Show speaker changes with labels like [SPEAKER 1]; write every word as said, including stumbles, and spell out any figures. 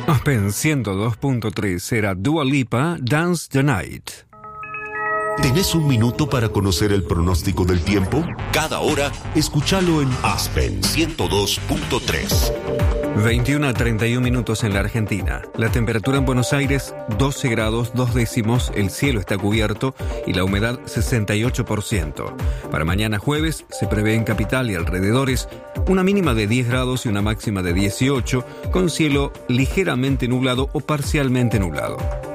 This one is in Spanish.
[SPEAKER 1] Aspen ciento dos punto tres era Dua Lipa, Dance the Night.
[SPEAKER 2] ¿Tenés un minuto para conocer el pronóstico del tiempo? Cada hora, escúchalo en Aspen ciento dos punto tres.
[SPEAKER 1] veintiuno a treinta y un minutos en la Argentina. La temperatura en Buenos Aires, doce grados, dos décimos, el cielo está cubierto y la humedad sesenta y ocho por ciento. Para mañana jueves se prevé en Capital y alrededores una mínima de diez grados y una máxima de dieciocho, con cielo ligeramente nublado o parcialmente nublado.